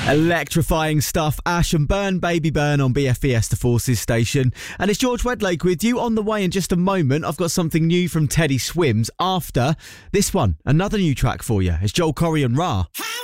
Electrifying stuff. Ash and Burn, Baby Burn on BFBS, the Forces station. And it's George Wedlake with you. On the way in just a moment, I've got something new from Teddy Swims after this one. Another new track for you. It's Joel Corry and Ra.